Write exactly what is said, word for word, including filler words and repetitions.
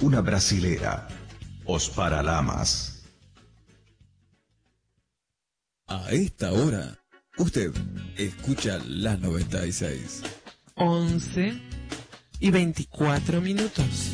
una brasilera. Os Paralamas. A esta hora, usted escucha la noventa y seis. once y veinticuatro minutos.